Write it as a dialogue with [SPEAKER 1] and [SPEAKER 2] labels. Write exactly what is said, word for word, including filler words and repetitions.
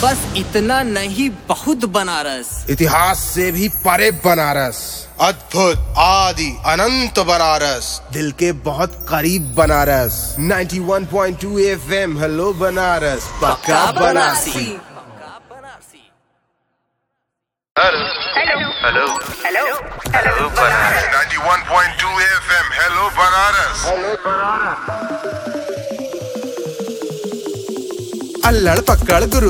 [SPEAKER 1] बस इतना नहीं, बहुत बनारस।
[SPEAKER 2] इतिहास से भी परे बनारस,
[SPEAKER 3] अद्भुत आदि अनंत बनारस,
[SPEAKER 2] दिल के बहुत करीब बनारस। नाइंटी वन point two FM hello Banaras, पक्का Banarasi.
[SPEAKER 4] Hello hello hello hello Banaras.
[SPEAKER 5] Ninety वन point two FM hello Banaras.
[SPEAKER 2] अल्लड़ पकड़ गुरु